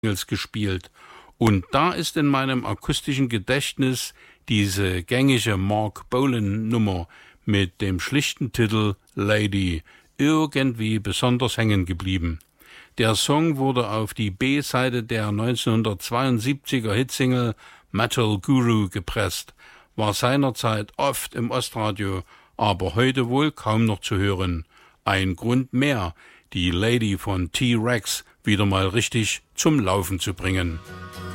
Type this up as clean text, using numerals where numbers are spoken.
gespielt. Und da ist in meinem akustischen Gedächtnis diese gängige Mark Bolan-Nummer mit dem schlichten Titel Lady irgendwie besonders hängen geblieben. Der Song wurde auf die B-Seite der 1972er Hitsingle Metal Guru gepresst, war seinerzeit oft im Ostradio, aber heute wohl kaum noch zu hören. Ein Grund mehr, die Lady von T-Rex wieder mal richtig zum Laufen zu bringen.